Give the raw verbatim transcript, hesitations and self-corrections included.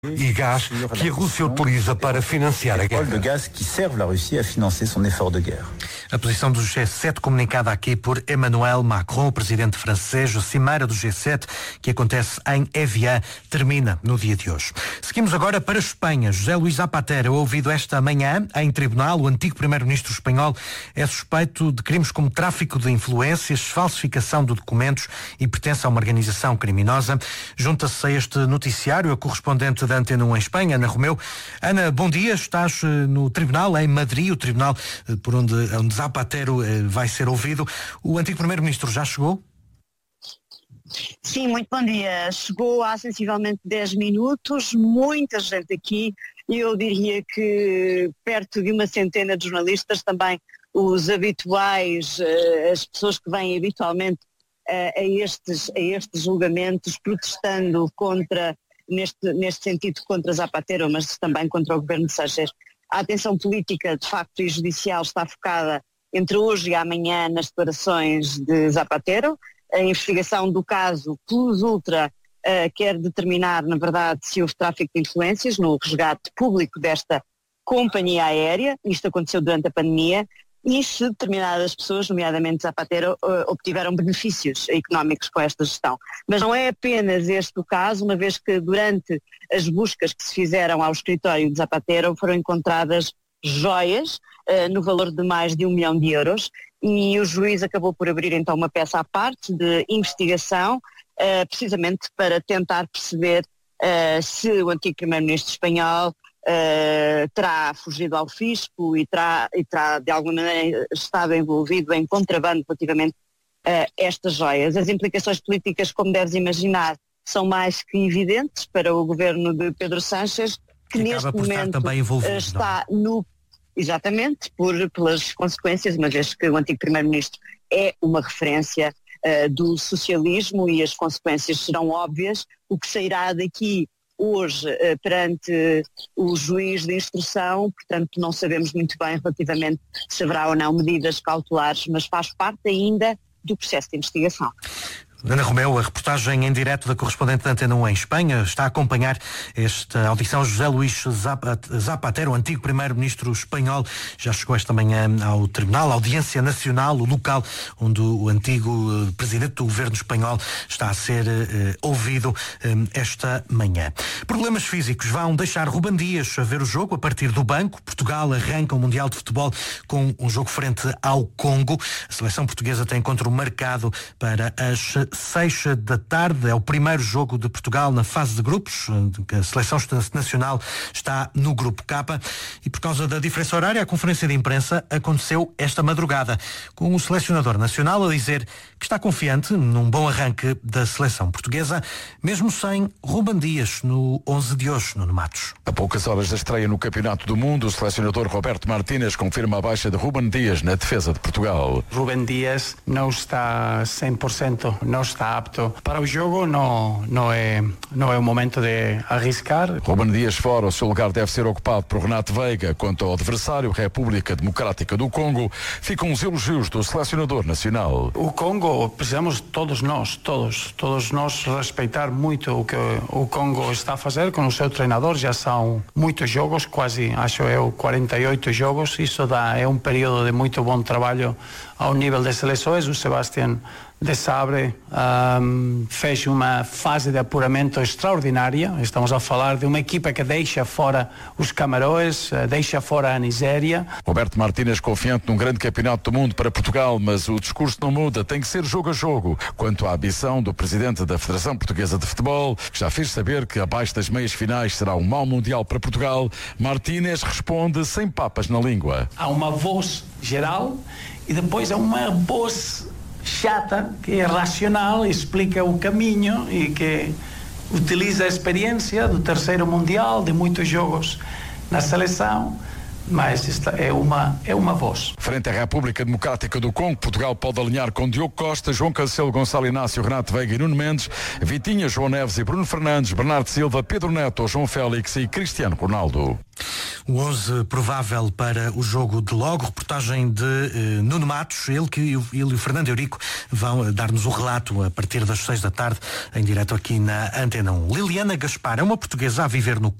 e gás que a Rússia utiliza para financiar a guerra. De gaz que servem a Rússia a financiar seu effort de guerra. A posição do G sete comunicada aqui por Emmanuel Macron, o presidente francês. A cimeira do G sete, que acontece em Evian, termina no dia de hoje. Seguimos agora para a Espanha. José Luís Zapatero, ouvido esta manhã em tribunal, o antigo primeiro-ministro espanhol é suspeito de crimes como tráfico de influências, falsificação de documentos e pertence a uma organização criminosa. Junta-se a este noticiário a correspondente da Antena um em Espanha, Ana Romeu. Ana, bom dia. Estás no tribunal em Madrid, o tribunal por onde, onde Zapatero vai ser ouvido. O antigo primeiro-ministro já chegou? Sim, muito bom dia. Chegou há sensivelmente dez minutos, muita gente aqui, e eu diria que perto de uma centena de jornalistas, também os habituais, as pessoas que vêm habitualmente a estes, a estes julgamentos, protestando contra, neste, neste sentido, contra Zapatero, mas também contra o governo de Sánchez. A atenção política, de facto, e judicial está focada entre hoje e amanhã nas declarações de Zapatero. A investigação do caso Plus Ultra uh, quer determinar, na verdade, se houve tráfico de influências no resgate público desta companhia aérea. Isto aconteceu durante a pandemia. E se determinadas pessoas, nomeadamente Zapatero, uh, obtiveram benefícios económicos com esta gestão. Mas não é apenas este o caso, uma vez que durante as buscas que se fizeram ao escritório de Zapatero foram encontradas joias uh, no valor de mais de um milhão de euros, e o juiz acabou por abrir então uma peça à parte de investigação, uh, precisamente para tentar perceber uh, se o antigo primeiro-ministro espanhol Uh, terá fugido ao fisco e terá, e terá de alguma maneira estado envolvido em contrabando relativamente a uh, estas joias. As implicações políticas, como deves imaginar, são mais que evidentes para o governo de Pedro Sánchez, que, que neste momento também uh, está no... Exatamente, por, pelas consequências, uma vez que o antigo primeiro-ministro é uma referência uh, do socialismo e as consequências serão óbvias. O que sairá daqui hoje eh, perante o juiz de instrução, portanto não sabemos muito bem relativamente se haverá ou não medidas cautelares, mas faz parte ainda do processo de investigação. Ana Romeu, a reportagem em direto da correspondente da Antena um em Espanha, está a acompanhar esta audição. José Luís Zapatero, o antigo primeiro-ministro espanhol, já chegou esta manhã ao Tribunal, Audiência Nacional, o local onde o antigo presidente do governo espanhol está a ser uh, ouvido uh, esta manhã. Problemas físicos vão deixar Ruben Dias a ver o jogo a partir do banco. Portugal arranca o Mundial de Futebol com um jogo frente ao Congo. A seleção portuguesa tem encontro marcado para as seis da tarde, é o primeiro jogo de Portugal na fase de grupos. A seleção nacional está no grupo K, e por causa da diferença horária, a conferência de imprensa aconteceu esta madrugada, com o selecionador nacional a dizer que está confiante num bom arranque da seleção portuguesa, mesmo sem Ruben Dias no onze de hoje, Nuno Matos. A poucas horas da estreia no Campeonato do Mundo, o selecionador Roberto Martínez confirma a baixa de Ruben Dias na defesa de Portugal. Ruben Dias não está cem por cento, não está apto para o jogo, não, não, é, não é o momento de arriscar. Ruben Dias fora, o seu lugar deve ser ocupado por Renato Veiga. Quanto ao adversário, República Democrática do Congo, ficam os elogios do selecionador nacional. O Congo, precisamos todos nós, todos, todos nós respeitar muito o que o Congo está a fazer com o seu treinador. Já são muitos jogos, quase, acho eu, quarenta e oito jogos. Isso dá, é um período de muito bom trabalho ao nível das seleções. O Sebastián de Sabre um, fez uma fase de apuramento extraordinária. Estamos a falar de uma equipa que deixa fora os Camarões, deixa fora a Nigéria. Roberto Martínez confiante num grande campeonato do mundo para Portugal, mas o discurso não muda, tem que ser jogo a jogo. Quanto à ambição do presidente da Federação Portuguesa de Futebol, que já fez saber que abaixo das meias finais será um mau mundial para Portugal, Martínez responde sem papas na língua. Há uma voz geral e depois há uma voz chata, que é racional, explica o caminho e que utiliza a experiência do terceiro mundial, de muitos jogos na seleção, mas esta é uma, é uma voz. Frente à República Democrática do Congo, Portugal pode alinhar com Diogo Costa, João Cancelo, Gonçalo Inácio, Renato Veiga e Nuno Mendes, Vitinha, João Neves e Bruno Fernandes, Bernardo Silva, Pedro Neto, João Félix e Cristiano Ronaldo. O onze provável para o jogo de logo, reportagem de eh, Nuno Matos, ele que ele e o Fernando Eurico vão dar-nos o relato a partir das seis da tarde, em direto aqui na Antena um. Liliana Gaspar é uma portuguesa a viver no